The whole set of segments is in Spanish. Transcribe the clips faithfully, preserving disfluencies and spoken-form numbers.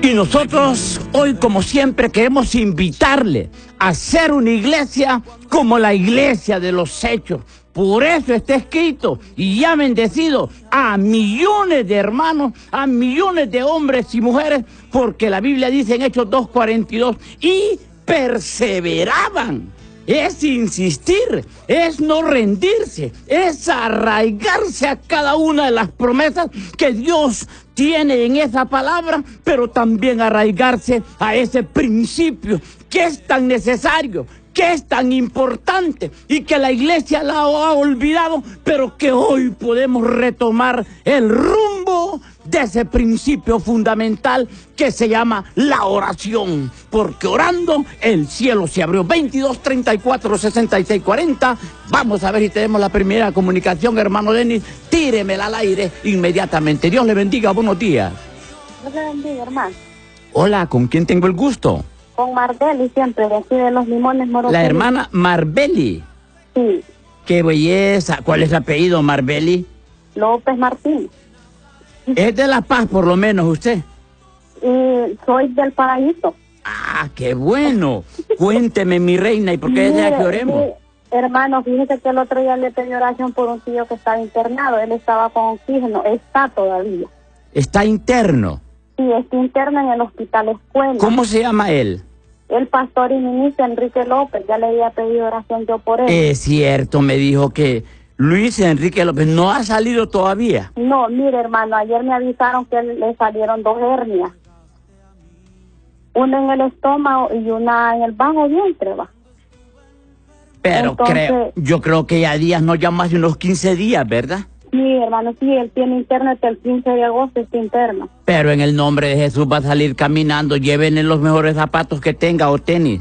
Y nosotros hoy, como siempre, queremos invitarle a ser una iglesia como la iglesia de los hechos. Por eso está escrito y ya bendecido a millones de hermanos, a millones de hombres y mujeres, porque la Biblia dice en Hechos dos cuarenta y dos, y perseveraban. Es insistir, es no rendirse, es arraigarse a cada una de las promesas que Dios tiene en esa palabra, pero también arraigarse a ese principio que es tan necesario, que es tan importante y que la iglesia la ha olvidado, pero que hoy podemos retomar el rumbo de ese principio fundamental que se llama la oración, porque orando el cielo se abrió. Veintidós, treinta y cuatro, sesenta y seis, cuarenta. Vamos a ver si tenemos la primera comunicación, hermano Denis. Tíremela al aire inmediatamente. Dios le bendiga, buenos días. Dios le bendiga, hermano. Hola, ¿con quién tengo el gusto? Con Marbeli, siempre, de aquí de los Limones Moros. La hermana Marbeli. Sí. Qué belleza. ¿Cuál es el apellido, Marbeli? López Martín. Es de La Paz, por lo menos, usted. Y soy del Paraíso. Ah, qué bueno. Cuénteme, mi reina, ¿y por qué desea que oremos? Mire, hermano, fíjese que el otro día le pedí oración por un tío que estaba internado. Él estaba con oxígeno, está todavía. ¿Está interno? Sí, está interno en el hospital escuela. ¿Cómo se llama él? El pastor y ministro Enrique López. Ya le había pedido oración yo por él. Es cierto, me dijo que Luis Enrique López no ha salido todavía. No, mire, hermano, ayer me avisaron que le salieron dos hernias. Una en el estómago y una en el bajo vientre, va. Pero Entonces, creo, yo creo que ya días, no ya más de unos quince días, ¿verdad? Sí, hermano, sí, él tiene interno hasta el quince de agosto, está interno. Pero en el nombre de Jesús va a salir caminando, llévenle los mejores zapatos que tenga o tenis.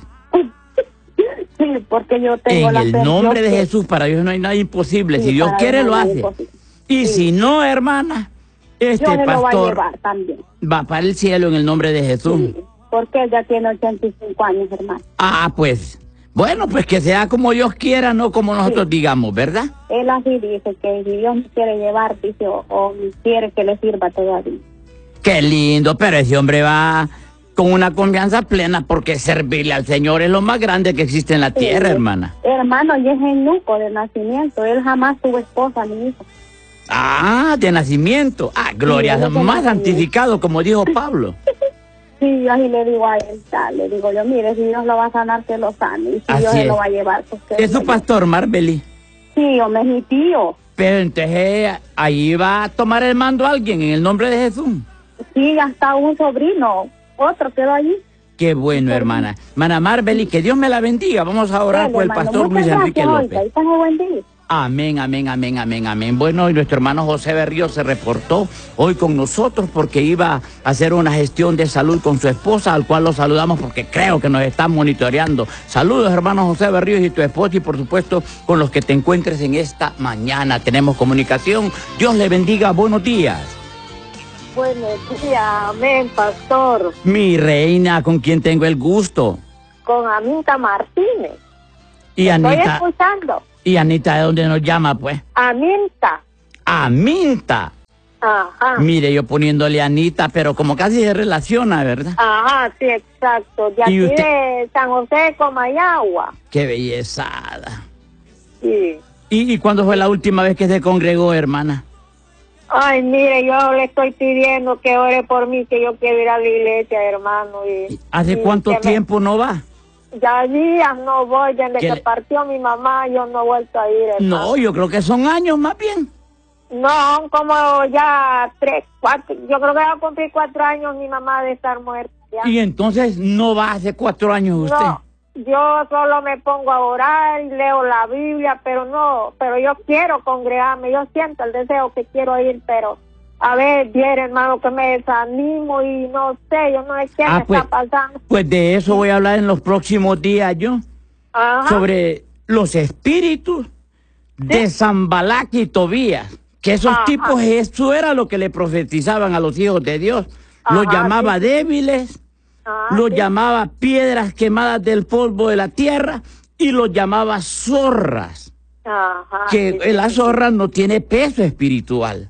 Sí, porque yo tengo en la el fe, nombre de que... Jesús, para Dios no hay nada imposible. Sí, si Dios quiere, Dios lo no hace. imposible. Y Sí. si no, hermana, este yo me pastor lo voy a llevar también. va para el cielo en el nombre de Jesús. Sí, porque él ya tiene ochenta y cinco años, hermano. Ah, pues, bueno, pues que sea como Dios quiera, no como nosotros Sí. digamos, ¿verdad? Él así dice, que si Dios me quiere llevar, dice, o, o quiere que le sirva todavía. Qué lindo, pero ese hombre va con una confianza plena porque servirle al Señor es lo más grande que existe en la tierra, Sí. hermana. Hermano, y es eunuco de nacimiento, él jamás tuvo esposa ni hijo. Ah, de nacimiento. Ah, gloria, Sí, él es de más nacimiento. santificado, como dijo Pablo. Sí, yo así le digo a él, tal, le digo yo, mire, si Dios lo va a sanar, que lo sane, y si Así Dios se es. lo va a llevar, pues que Es lo su lleve. pastor, Marbeli. Sí, hombre, es mi tío. Pero entonces eh, ahí va a tomar el mando alguien en el nombre de Jesús. Sí, hasta un sobrino, otro quedó allí. Qué bueno, hermana. Hermana Marbeli, que Dios me la bendiga. Vamos a orar Dale, por el hermano, pastor muchas Luis Enrique gracias, López. oiga, y tenga buen día. Amén, amén, amén, amén, amén. Bueno, y nuestro hermano José Berrío se reportó hoy con nosotros porque iba a hacer una gestión de salud con su esposa, al cual lo saludamos porque creo que nos están monitoreando. Saludos, hermano José Berrío y tu esposa, y por supuesto con los que te encuentres en esta mañana. Tenemos comunicación. Dios le bendiga. Buenos días. Buenos días, amén, pastor. Mi reina, con quien tengo el gusto. Con Anita Martínez. Y Estoy Anita, escuchando. y Anita, ¿de dónde nos llama, pues? Anita. Aminta. Ajá. Mire, yo poniéndole Anita, pero como casi se relaciona, ¿verdad? Ajá, sí, exacto. De ¿Y aquí usted? de San José de Comayagua. Qué bellezada. Sí. ¿Y, ¿Y cuándo fue la última vez que se congregó, hermana? Ay, mire, yo le estoy pidiendo que ore por mí, que yo quiero ir a la iglesia, hermano. Y, ¿Hace y cuánto que me- tiempo no va? Ya días no voy, desde ¿Qué que le- partió mi mamá, yo no he vuelto a ir, hermano. No, yo creo que son años más bien. No, como ya tres, cuatro, yo creo que va a cumplir cuatro años mi mamá de estar muerta. ya. Y entonces no va hace cuatro años usted. No, yo solo me pongo a orar y leo la Biblia, pero no, pero yo quiero congregarme, yo siento el deseo que quiero ir, pero a ver, bien, hermano, que me desanimo y no sé, yo no sé qué Ah, me pues, está pasando. Pues de eso voy a hablar en los próximos días yo. Ajá. Sobre los espíritus de Zambalak y Tobías. Que esos Ajá. tipos, eso era lo que le profetizaban a los hijos de Dios. Los Ajá, llamaba sí. débiles, Ajá, los sí. llamaba piedras quemadas del polvo de la tierra y los llamaba zorras. Ajá, Que sí, la sí, zorra no tiene peso espiritual.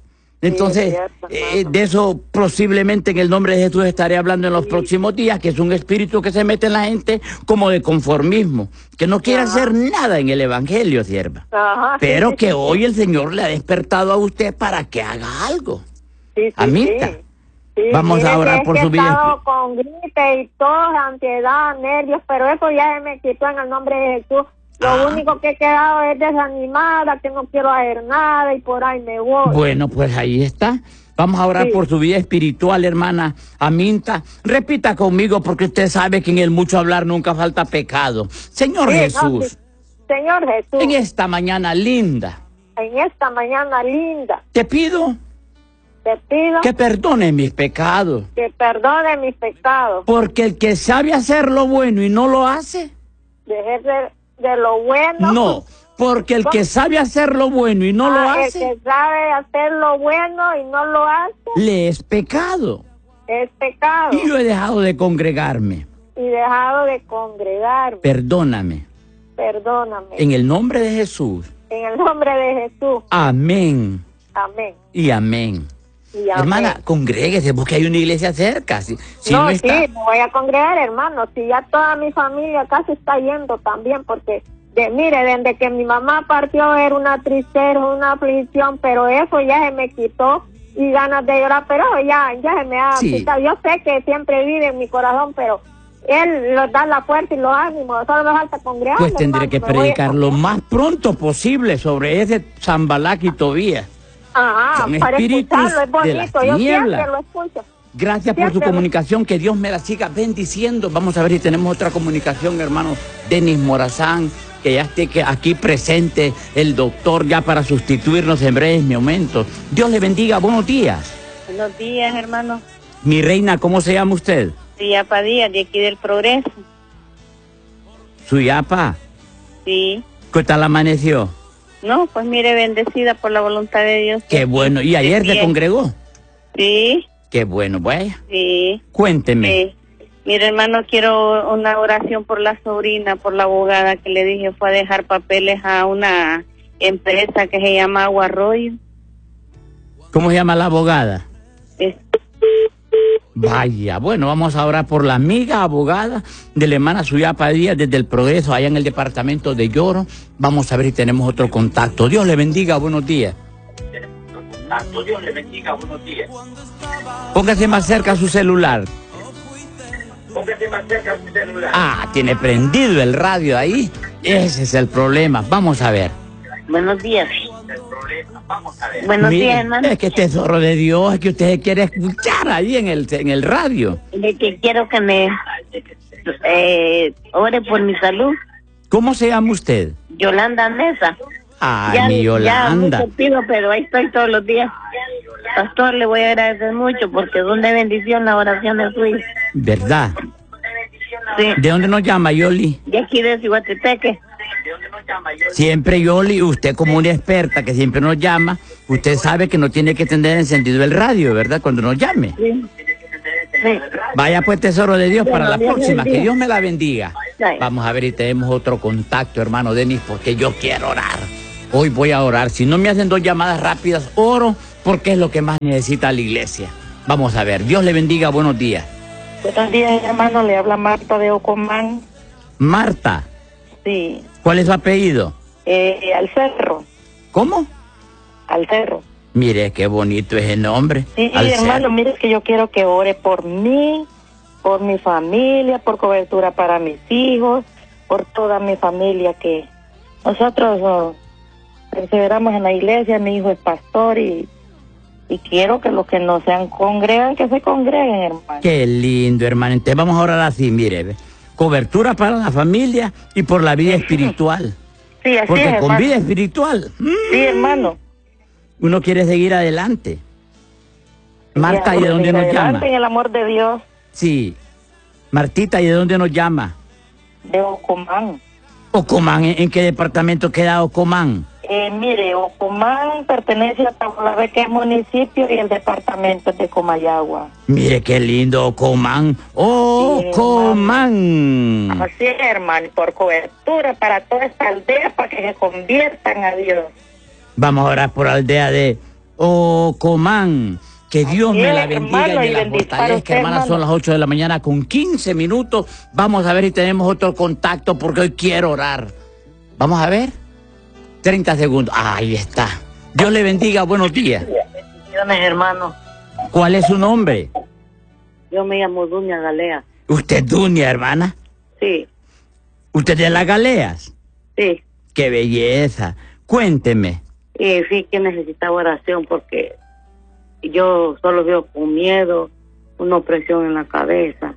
Entonces, Sí, es cierto, eh, de eso posiblemente en el nombre de Jesús estaré hablando en los próximos días, que es un espíritu que se mete en la gente como de conformismo, que no quiere Ajá. hacer nada en el Evangelio, sierva. Ajá, sí, Pero sí, que sí, hoy sí. el Señor le ha despertado a usted para que haga algo. Sí, sí, Amita. sí. Sí, Vamos mire a que orar es por que su he vida. estado con gripe y todo, ansiedad, nervios, pero eso ya se me quitó en el nombre de Jesús. Lo Ah. único que he quedado es desanimada, que no quiero hacer nada y por ahí me voy. Bueno, pues ahí está. Vamos a orar Sí. por su vida espiritual, hermana Aminta. Repita conmigo porque usted sabe que en el mucho hablar nunca falta pecado. Señor Sí, no, Jesús, sí. Señor Jesús, en esta mañana linda, en esta mañana linda, te pido te pido que perdone mis pecados. que perdone mis pecados, Porque el que sabe hacer lo bueno y no lo hace, deje de, de lo bueno. no. Porque el que sabe hacer lo bueno y no lo Ah, el hace, que sabe hacer lo bueno y no lo hace, le es pecado. es pecado. Y yo he dejado de congregarme. Y dejado de congregarme. Perdóname. Perdóname. En el nombre de Jesús. En el nombre de Jesús. Amén. Amén. Y amén. Y amén. Hermana, congréguese porque hay una iglesia cerca. Si, si no, no sí, está, me voy a congregar, hermano. Si ya toda mi familia casi está yendo también, porque, de, mire, desde que mi mamá partió era una tristeza, una aflicción, pero eso ya se me quitó y ganas de llorar, pero ya, ya se me ha Sí. quitado. Yo sé que siempre vive en mi corazón, pero Él nos da la fuerza y los ánimos, solo me falta congregar. pues tendré que predicar lo más pronto posible sobre ese Zambalak y Tobías. Ajá, Son para espíritus escucharlo, es de las bonito, yo tinieblas. siempre lo escucho. Gracias por su Siempre. comunicación, que Dios me la siga bendiciendo. Vamos a ver si tenemos otra comunicación, hermano Denis Morazán, que ya esté que aquí presente el doctor ya para sustituirnos en breves momentos. Dios le bendiga, buenos días. Buenos días, hermano. Mi reina, ¿cómo se llama usted? Suyapa Díaz, de aquí del Progreso. Suyapa, Sí. ¿qué tal amaneció? No, pues mire, bendecida por la voluntad de Dios. Qué bueno, ¿y ayer se Bien. congregó? Sí, Qué bueno, vaya, sí. cuénteme. Eh, mire, hermano, quiero una oración por la sobrina, por la abogada que le dije fue a dejar papeles a una empresa que se llama Agua Arroyo. ¿Cómo se llama la abogada? Es- Vaya, bueno, vamos a orar por la amiga abogada de la hermana Suyapa Díaz desde el Progreso, allá en el departamento de Lloro. Vamos a ver si tenemos otro contacto. Dios le bendiga, buenos días. Dios le bendiga, buenos días. Póngase más cerca a su celular. Póngase más cerca a su celular. Ah, tiene prendido el radio ahí. Ese es el problema. Vamos a ver. Buenos días. Buenos Mire, días, hermano. es que tesoro de Dios, es que usted quiere escuchar ahí en el, en el radio. De que quiero que me eh, ore por mi salud. ¿Cómo se llama usted? Yolanda Mesa. Ay, ya, mi ya Yolanda. mucho pido, pero ahí estoy todos los días. Pastor, le voy a agradecer mucho porque es una bendición la oración de su hija. ¿Verdad? Sí. ¿De dónde nos llama, Yoli? De aquí de Cihuatepeque. Siempre, Yoli, usted como una experta que siempre nos llama, usted sabe que no tiene que tener encendido el radio, ¿verdad? Cuando nos llame. Sí. Sí. Vaya pues, tesoro de Dios, Bueno, para la Dios próxima. bendiga. Que Dios me la bendiga. Sí. Vamos a ver si tenemos otro contacto, hermano Denis, porque yo quiero orar. Hoy voy a orar. Si no me hacen dos llamadas rápidas, oro porque es lo que más necesita la iglesia. Vamos a ver. Dios le bendiga. Buenos días. Buenos días, hermano. Le habla Marta de Ocomán. Marta, Sí. ¿cuál es su apellido? Eh, al cerro. ¿Cómo? Al cerro. Mire, qué bonito es el nombre. Sí, Al hermano, cerro. mire que yo quiero que ore por mí, por mi familia, por cobertura para mis hijos, por toda mi familia, que nosotros oh, perseveramos en la iglesia. Mi hijo es pastor y, y quiero que los que no sean congregan, que se congreguen, hermano. Qué lindo, hermano. Entonces vamos a orar así, mire. ve. Cobertura para la familia y por la vida espiritual. Sí, así Porque es, con hermano. vida espiritual mm, Sí, hermano. uno quiere seguir adelante. Marta, ¿y de dónde nos llama? Adelante en el amor de Dios, Sí. Martita, ¿y de dónde nos llama? de Ocomán. Ocomán, ¿en, en qué departamento queda Ocomán? Eh, mire, Ocomán pertenece a Tabulabe, que es municipio, y el departamento es de Comayagua. Mire qué lindo Ocomán. Ocomán. Así es, hermano, por cobertura para toda esta aldea, para que se conviertan a Dios. Vamos a orar por la aldea de Ocomán. Que Dios Así me es, la bendiga hermano, y y me la bendiga fortalezca, usted, hermana. hermano. Son las ocho de la mañana con quince minutos. Vamos a ver si tenemos otro contacto porque hoy quiero orar. Vamos a ver. treinta segundos. Ahí está. Dios le bendiga. Buenos días. Bendiciones, hermano. ¿Cuál es su nombre? Yo me llamo Duña Galea. ¿Usted es Dunia, hermana? Sí, ¿Usted es de las Galeas? sí. ¡Qué belleza! Cuénteme. Y sí que necesitaba oración porque yo solo veo con miedo, una opresión en la cabeza.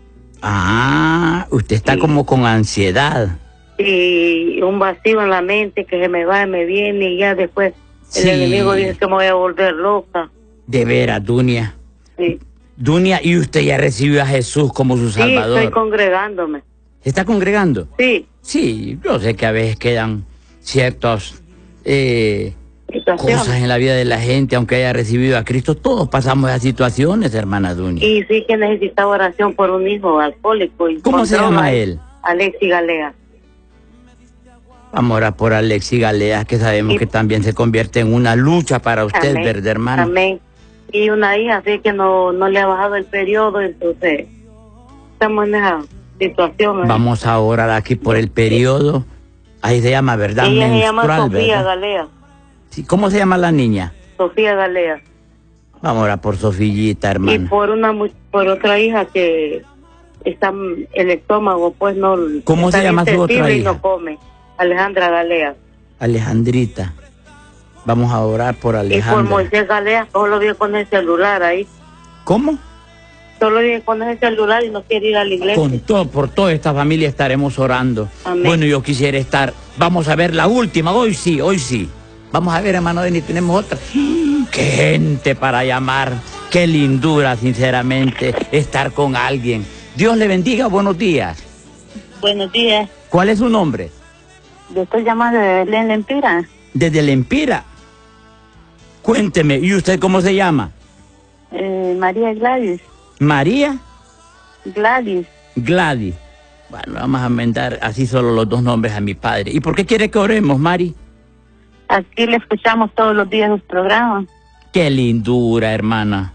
Ah, usted está Sí. como con ansiedad. Y un vacío en la mente que se me va y me viene y ya después el Sí. enemigo dice que me voy a volver loca. De veras, Dunia. Sí, Dunia, ¿y usted ya recibió a Jesús como su sí, Salvador? estoy congregándome. ¿Se está congregando? Sí, Sí, yo sé que a veces quedan ciertas eh, situación. cosas en la vida de la gente, aunque haya recibido a Cristo. Todos pasamos esas situaciones, hermana Dunia. Y sí que necesitaba oración por un hijo alcohólico. Y ¿Cómo con se droga, llama él? Alexi Galea. Vamos a orar por Alexi Galeas, que sabemos Y- que también se convierte en una lucha para usted, Amén. ¿verdad, hermano? Amén. Y una hija así que no, no le ha bajado el periodo, entonces estamos en esa situación. ¿eh? Vamos a orar aquí por el periodo. Ahí se llama, ¿verdad? Ella se llama Menstrual, Sofía ¿verdad? Galea. Sí, ¿cómo se llama la niña? Sofía Galea. Vamos a orar por Sofillita, Y hermano. por una mu- por otra hija que está mm, el estómago, pues no. ¿Cómo está se llama su otra insensible y hija? no come. Alejandra Galea. Alejandrita. Vamos a orar por Y por Alejandra. Moisés Galea, solo vive con el celular ahí. ¿Cómo? Solo vive con ese celular y no quiere ir a la iglesia. Con todo, por toda esta familia estaremos orando. Amén. Bueno, yo quisiera estar. Vamos a ver la última. Hoy sí, hoy sí. Vamos a ver, hermano Denis, tenemos otra. ¡Qué gente para llamar! ¡Qué lindura, sinceramente, estar con alguien! Dios le bendiga, buenos días. Buenos días. ¿Cuál es su nombre? Yo estoy llamando de Belén Lempira. Desde el Empira. Cuénteme, ¿y usted cómo se llama? Eh, María Gladys. María Gladys. Gladys. Bueno, vamos a inventar así solo los dos nombres a mi padre. ¿Y por qué quiere que oremos, Mari? Aquí le escuchamos todos los días los programas. Qué lindura, hermana.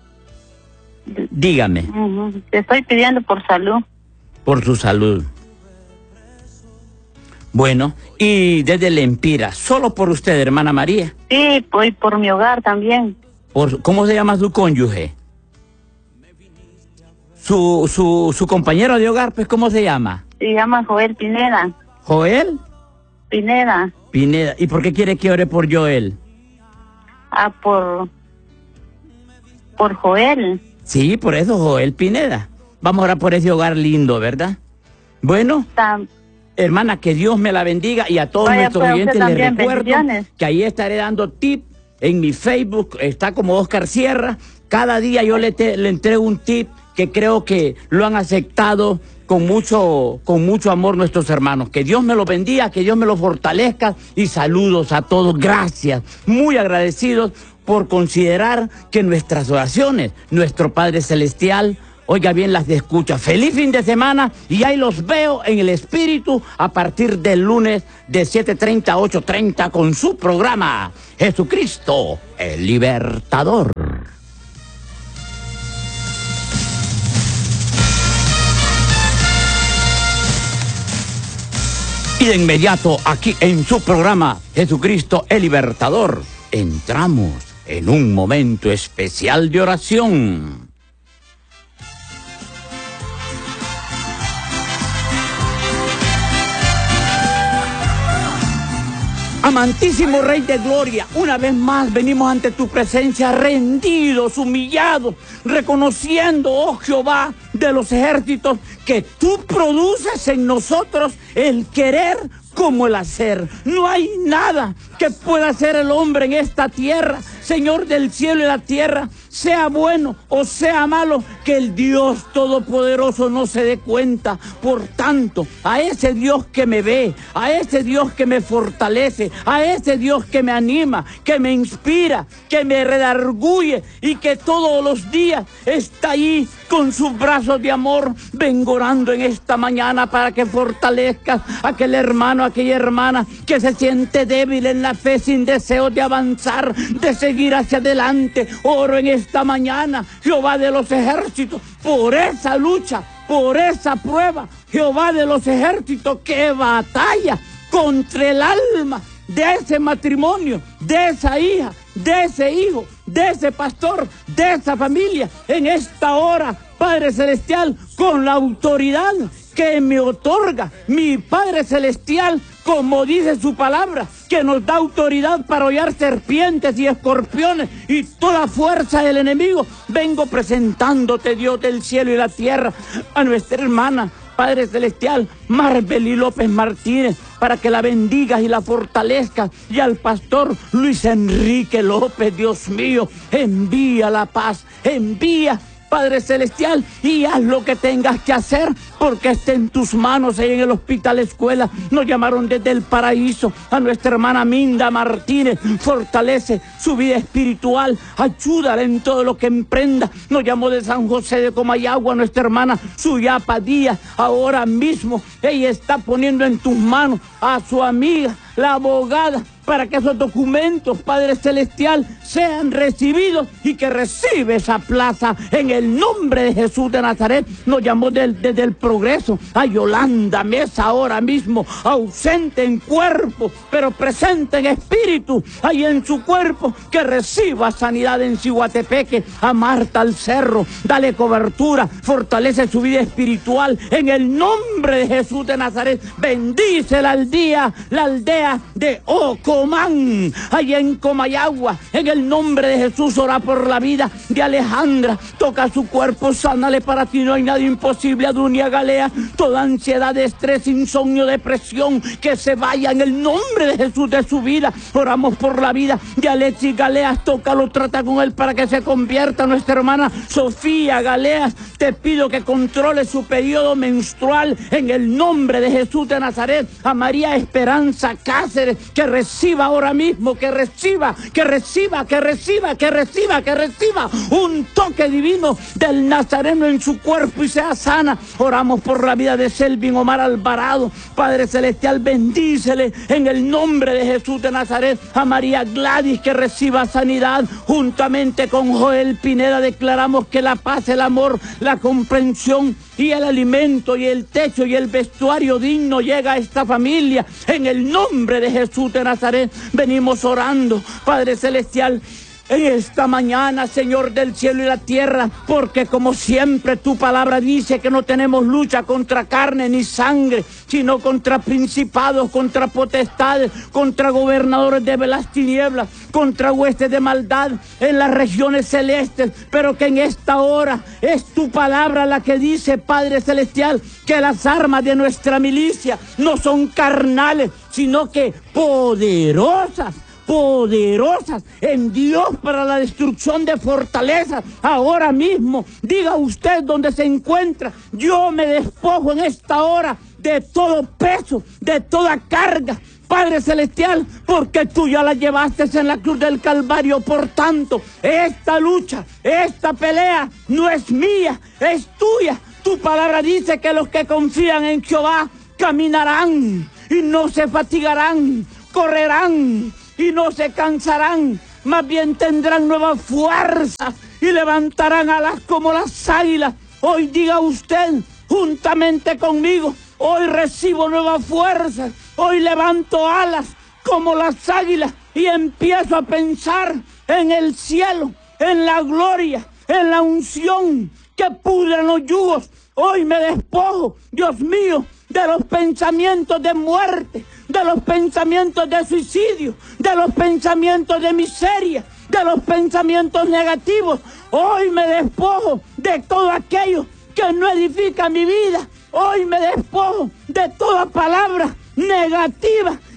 Dígame, Ujú. Te estoy pidiendo por salud. por su salud. Bueno, y desde el Empira, solo por usted, hermana María. Sí, pues por mi hogar también. Por, ¿cómo se llama su cónyuge? Su, su, su compañero de hogar, pues, ¿cómo se llama? Se llama Joel Pineda. Joel Pineda. Pineda. ¿Y por qué quiere que ore por Joel? Ah, por... Por Joel. Sí, por eso, Joel Pineda. Vamos a orar por ese hogar lindo, ¿verdad? Bueno, Tam- hermana, que Dios me la bendiga y a todos Vaya, nuestros pues, oyentes usted les también, recuerdo bendiciones. que ahí estaré dando tip en mi Facebook, está como Oscar Sierra. Cada día yo le, te- le entrego un tip que creo que lo han aceptado con mucho, con mucho amor nuestros hermanos. Que Dios me lo bendiga, que Dios me lo fortalezca y saludos a todos. Gracias, muy agradecidos por considerar que nuestras oraciones, nuestro Padre Celestial, oiga bien, las escucha. Feliz fin de semana y ahí los veo en el espíritu a partir del lunes de siete treinta a ocho treinta con su programa Jesucristo, el Libertador. Y de inmediato aquí en su programa Jesucristo, el Libertador, entramos en un momento especial de oración. Amantísimo Rey de Gloria, una vez más venimos ante tu presencia rendidos, humillados, reconociendo, oh Jehová de los ejércitos, que tú produces en nosotros el querer como el hacer. No hay nada que pueda hacer el hombre en esta tierra, Señor del cielo y la tierra, sea bueno o sea malo, que el Dios Todopoderoso no se dé cuenta. Por tanto, a ese Dios que me ve, a ese Dios que me fortalece, a ese Dios que me anima, que me inspira, que me redarguye y que todos los días está ahí con sus brazos de amor, vengo orando en esta mañana para que fortalezcas a aquel hermano, a aquella hermana que se siente débil en la fe, sin deseo de avanzar, de seguir hacia adelante. Oro en esta mañana, Jehová de los ejércitos, por esa lucha, por esa prueba. Jehová de los ejércitos, que batalla contra el alma de ese matrimonio, de esa hija, de ese hijo, de ese pastor, de esa familia, en esta hora, Padre Celestial, con la autoridad que me otorga mi Padre Celestial, como dice su palabra, que nos da autoridad para hollar serpientes y escorpiones y toda fuerza del enemigo. Vengo presentándote, Dios del cielo y la tierra, a nuestra hermana, Padre Celestial, Marbeli López Martínez, para que la bendigas y la fortalezcas, y al pastor Luis Enrique López. Dios mío, envía la paz, envía, Padre Celestial, y haz lo que tengas que hacer, porque esté en tus manos. Ahí en el Hospital Escuela nos llamaron desde el paraíso a nuestra hermana Minda Martínez. Fortalece su vida espiritual, ayúdala en todo lo que emprenda. Nos llamó de San José de Comayagua nuestra hermana Suyapa Díaz. Ahora mismo ella está poniendo en tus manos a su amiga, la abogada, para que esos documentos, Padre Celestial, sean recibidos y que reciba esa plaza en el nombre de Jesús de Nazaret. Nos llamó del, desde el Progreso a Yolanda Mesa, ahora mismo ausente en cuerpo, pero presente en espíritu, ahí en su cuerpo, que reciba sanidad en Cihuatepeque. A Marta al Cerro, dale cobertura, fortalece su vida espiritual en el nombre de Jesús de Nazaret. Bendice la aldea, la aldea de Ocomán, allá en Comayagua, en el nombre de Jesús. Ora por la vida de Alejandra, toca su cuerpo, sánale, para ti no hay nada imposible. Adunia Galea, toda ansiedad, estrés, insomnio, depresión, que se vaya en el nombre de Jesús de su vida. Oramos por la vida de Alexis Galeas, tócalo, trata con él para que se convierta. Nuestra hermana Sofía Galeas, te pido que controle su periodo menstrual en el nombre de Jesús de Nazaret. A María Esperanza Cáceres, que reciba ahora mismo, que reciba, que reciba, que reciba, que reciba, que reciba un toque divino del Nazareno en su cuerpo y sea sana. Oramos por la vida de Selvin Omar Alvarado. Padre Celestial, bendícele en el nombre de Jesús de Nazaret. A María Gladys, que reciba sanidad. Juntamente con Joel Pineda declaramos que la paz, el amor, la comprensión y el alimento y el techo y el vestuario digno llega a esta familia en el nombre de Jesús de Nazaret. Venimos orando, Padre Celestial, en esta mañana, Señor del cielo y la tierra, porque como siempre tu palabra dice que no tenemos lucha contra carne ni sangre, sino contra principados, contra potestades, contra gobernadores de las tinieblas, contra huestes de maldad en las regiones celestes. Pero que en esta hora es tu palabra la que dice, Padre Celestial, que las armas de nuestra milicia no son carnales, sino que poderosas, poderosas en Dios para la destrucción de fortalezas. Ahora mismo, diga usted donde se encuentra, yo me despojo en esta hora de todo peso, de toda carga, Padre Celestial, porque tú ya la llevaste en la cruz del Calvario. Por tanto, esta lucha, esta pelea no es mía, es tuya. Tu palabra dice que los que confían en Jehová caminarán y no se fatigarán, correrán y no se cansarán, más bien tendrán nuevas fuerzas y levantarán alas como las águilas. Hoy diga usted, juntamente conmigo, hoy recibo nuevas fuerzas, hoy levanto alas como las águilas y empiezo a pensar en el cielo, en la gloria, en la unción que pudren los yugos. Hoy me despojo, Dios mío, de los pensamientos de muerte, de los pensamientos de suicidio, de los pensamientos de miseria, de los pensamientos negativos. Hoy me despojo de todo aquello que no edifica mi vida. Hoy me despojo de toda palabra negativa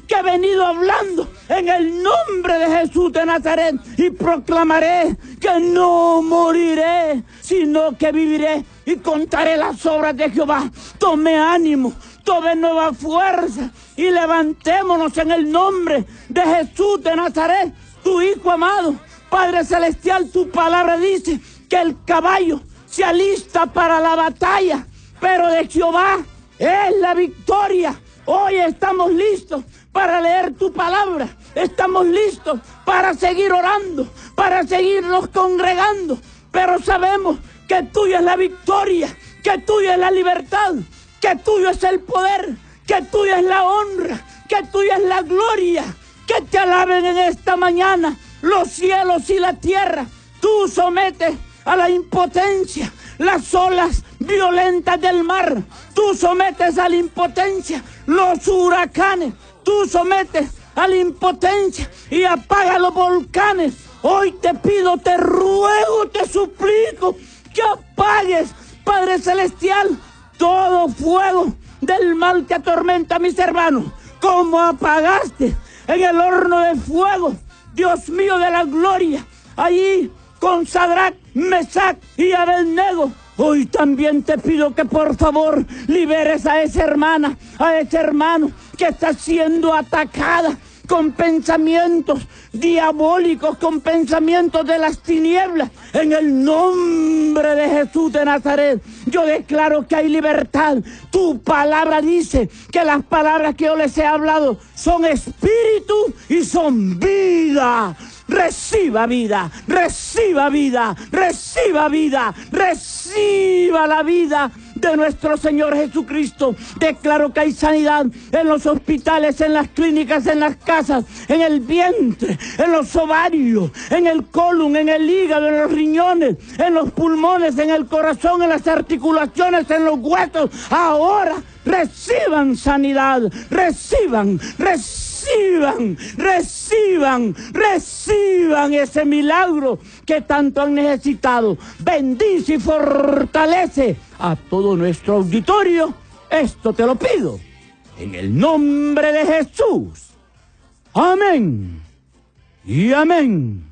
que he venido hablando en el nombre de Jesús de Nazaret y proclamaré que no moriré, sino que viviré y contaré las obras de Jehová. Tome ánimo, tome nueva fuerza y levantémonos en el nombre de Jesús de Nazaret, tu Hijo amado. Padre Celestial, tu palabra dice que el caballo se alista para la batalla, pero de Jehová es la victoria. Hoy estamos listos para leer tu palabra, estamos listos para seguir orando, para seguirnos congregando, pero sabemos que tuya es la victoria, que tuya es la libertad, que tuyo es el poder, que tuya es la honra, que tuya es la gloria. Que te alaben en esta mañana los cielos y la tierra. Tú sometes a la impotencia las olas violentas del mar. Tú sometes a la impotencia los huracanes. Tú sometes a la impotencia y apagas los volcanes. Hoy te pido, te ruego, te suplico que apagues, Padre Celestial, todo fuego del mal que atormenta a mis hermanos, como apagaste en el horno de fuego, Dios mío de la gloria, allí con Sadrach, Mesach y Abednego. Hoy también te pido que por favor liberes a esa hermana, a ese hermano que está siendo atacada con pensamientos diabólicos, con pensamientos de las tinieblas. En el nombre de Jesús de Nazaret, yo declaro que hay libertad. Tu palabra dice que las palabras que yo les he hablado son espíritu y son vida. Reciba vida, reciba vida, reciba vida, reciba la vida de nuestro Señor Jesucristo. Declaro que hay sanidad en los hospitales, en las clínicas, en las casas, en el vientre, en los ovarios, en el colon, en el hígado, en los riñones, en los pulmones, en el corazón, en las articulaciones, en los huesos. Ahora reciban sanidad, reciban, reciban. Reciban, reciban, reciban ese milagro que tanto han necesitado. Bendice y fortalece a todo nuestro auditorio. Esto te lo pido en el nombre de Jesús. Amén y amén.